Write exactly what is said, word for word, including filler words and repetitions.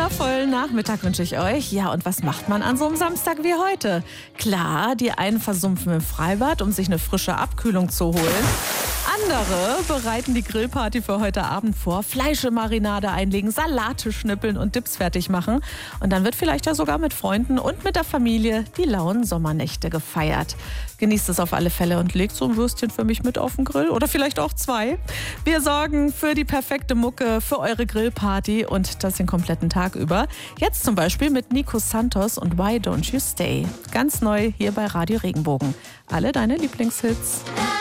wundervollen Nachmittag wünsche ich euch. Ja, und was macht man an so einem Samstag wie heute? Klar, die einen versumpfen im Freibad, um sich eine frische Abkühlung zu holen. Andere bereiten die Grillparty für heute Abend vor, Fleischemarinade einlegen, Salate schnippeln und Dips fertig machen. Und dann wird vielleicht ja sogar mit Freunden und mit der Familie die lauen Sommernächte gefeiert. Genießt es auf alle Fälle und legt so ein Würstchen für mich mit auf den Grill oder vielleicht auch zwei. Wir sorgen für die perfekte Mucke für eure Grillparty und das den kompletten Tag über. Jetzt zum Beispiel mit Nico Santos und Why Don't You Stay. Ganz neu hier bei Radio Regenbogen. Alle deine Lieblingshits.